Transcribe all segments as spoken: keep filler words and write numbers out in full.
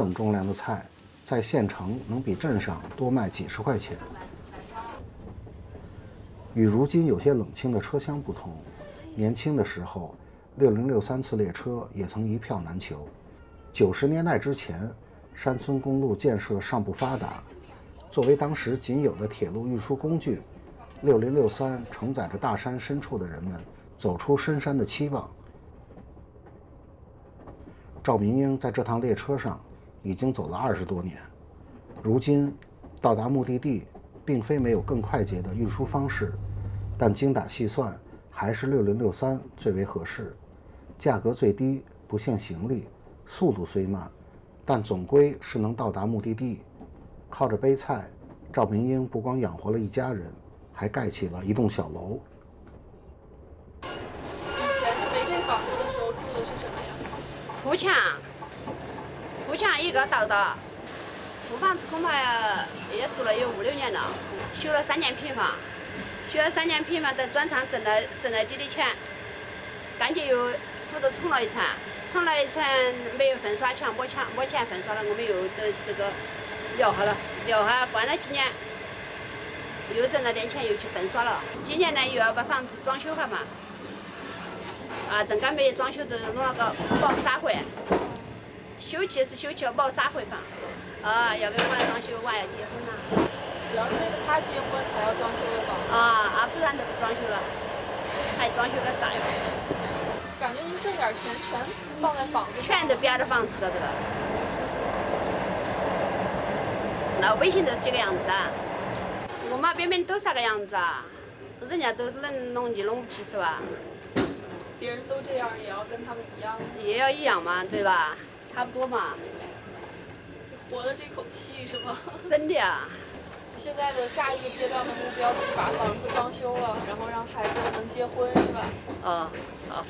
等重量的菜，在县城能比镇上多卖几十块钱。与如今有些冷清的车厢不同，年轻的时候，六零六三次列车也曾一票难求。九十年代之前，山村公路建设尚不发达，作为当时仅有的铁路运输工具，六零六三承载着大山深处的人们走出深山的期望。赵民英在这趟列车上已经走了二十多年，如今到达目的地并非没有更快捷的运输方式，但精打细算还是六零六三最为合适，价格最低，不限行李，速度虽慢，但总归是能到达目的地。靠着背菜，赵民英不光养活了一家人，还盖起了一栋小楼。 以前没这房子的时候住的是什么呀？ 土墙，土墙一个道道，土房子恐怕也住了有五六年了，修了三间平房，修了三间平房，等转厂挣了挣了点点钱，干脆又屋头冲了一层，冲了一层没有粉刷墙，没墙没钱粉刷了，我们又都是个撂下了，撂下关了几年，又挣了点钱又去粉刷了，今年呢又要把房子装修下嘛。啊，正赶没装修的弄了个毛沙会，修起是修起了毛沙会房，啊，要给娃装修，娃要结婚了。 主要是为了他结婚才要装修的房。 啊啊，不然都不装修了，还装修个啥呀？ 感觉您挣点钱全放在房子上， 全都别到房子高头了。老百姓都是这个样子啊，我妈边边都是那个样子啊，人家都能弄你弄不起是吧？ 别人都这样，也要跟他们一样， 也要一样嘛，对吧？差不多嘛。 活的这口气是吗？ 真的呀。 现在的下一个阶段的目标就是把房子装修了，然后让孩子能结婚，是吧？ 哦，好。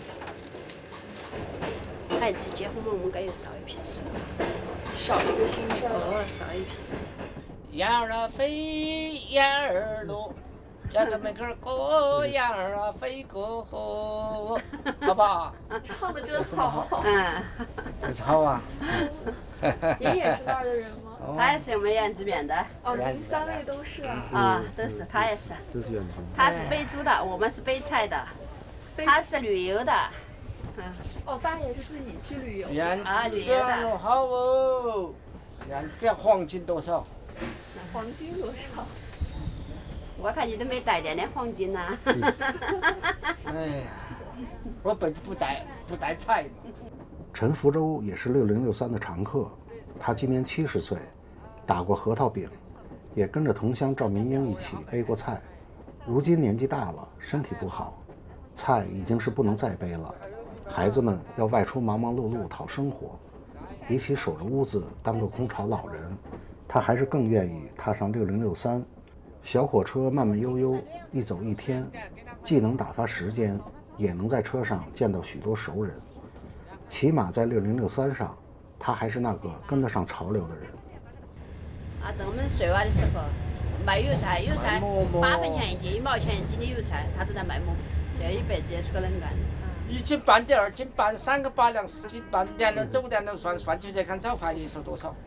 孩子结婚嘛，我们该又少一批事。 少一个心事儿。 哦，少一批事。 羊儿啊飞，羊儿落。叫他们个歌，羊儿啊飞歌，好不好？ 唱的真好。 嗯， 这是好啊。 您也是那儿的人吗？ 他也是我们原子边的。 哦，您三位都是啊。 啊，都是，他也是。 都是原子。 他是北租的，我们是北财的。他是旅游的。 嗯。哦，爸也是自己去旅游。 啊，旅游的。 好哦。原子边黄金多少？ 黄金多少？ 我看你都没带点点黄金呐、啊。 哎呀，我本是不带不带菜嘛。 陈福洲也是六零六三的常客，他今年七十岁，打过核桃饼，也跟着同乡赵民英一起背过菜。如今年纪大了，身体不好，菜已经是不能再背了。孩子们要外出忙忙碌碌讨生活，比起守着屋子当个空巢老人，他还是更愿意踏上六零六三。小火车慢慢悠悠，一走一天，既能打发时间，也能在车上见到许多熟人。起码在六零六三上，他还是那个跟得上潮流的人。 啊，在我们睡娃的时候，卖油菜，油菜八分钱一斤，一毛钱一斤的油菜，他都在卖馍。这一辈子也是个能干的。 一斤半的，二斤半，三个八两，四斤半，连着走连着算，算出这看早饭一说多少？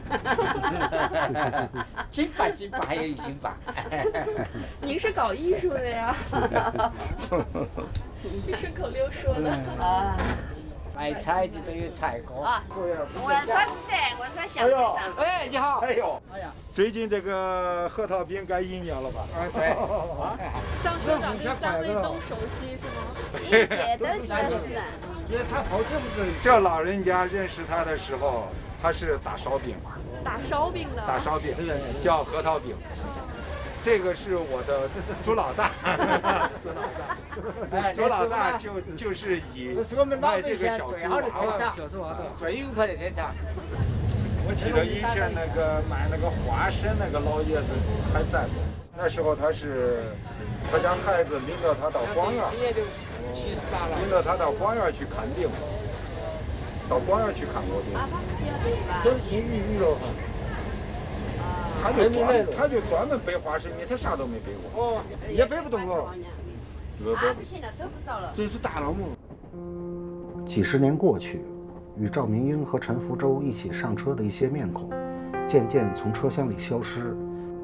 斤半斤半还有一斤半。 您是搞艺术的呀？这顺口溜说的。 啊。 卖菜的都有菜歌。 啊。我说是谁？我说乡镇长。 哎，你好。 哎呦。哎呀。最近这个核桃饼该一年了吧？ 啊，对。 向村长这三位都熟悉是吗？ 一届都是认识人。 因为他好久不是这老人家认识他的时候，他是打烧饼。 打烧饼的。 打烧饼，叫核桃饼。这个是我的朱老大，朱老大，朱老大就就是以卖这个小猪娃娃， 最有牌的车厂。 我记得以前那个卖那个花生那个老爷子还在不？那时候他是他家孩子领着他到广院，领着他到广院去看病，到广院去看过病。 手心淤了哈。 他就专他就专门背花生米，他啥都没背过。哦，也背不动了。 啊，不行了，都不着了。 这是大老母。 几十年过去， 与赵明英和陈福洲一起上车的一些面孔，渐渐从车厢里消失。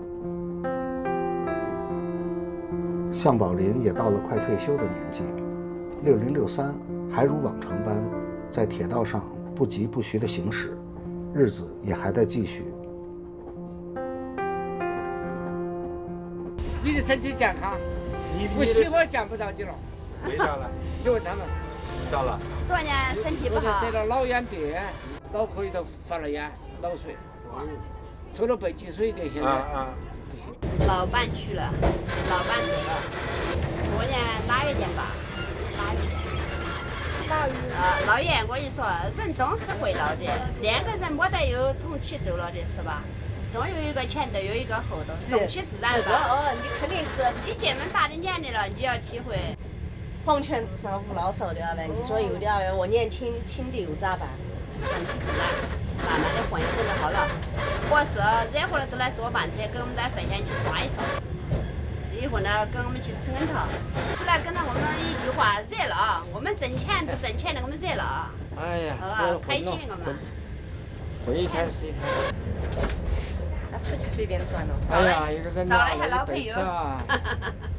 向宝林也到了快退休的年纪，六零六三还如往常般在铁道上不疾不徐地行驶，日子也还在继续。 你的身体健康，我媳妇见不到你了。 为啥呢？ 你问他们。 咋了？ 昨年身体不好， 得了脑眼病，脑壳里头发了炎，脑水，抽了背脊水的，现在。啊啊。 老伴去了，老伴走了。昨年腊月间吧，腊月间。腊月。啊，老爷，我跟你说，人总是会老的，两个人没得有同期走了的，是吧？总有一个前头，有一个后头，顺其自然吧。 哦，你肯定是。 你这么大的年龄了，你要体会。 黄泉路上无老少的啊嘞，你说有点儿我年轻轻的又咋办？ 顺其自然，慢慢的混一混就好了。我是热乎了都来坐班车，跟我们在分享去耍一耍。以后呢，跟我们去吃恩头，出来跟着我们一句话，热了啊！我们挣钱不挣钱的，我们热了啊！ 哎呀， 好吧，开心我们。 混一摊是一摊。 那出去随便转了。 哎呀，一个人找了一下老老朋友。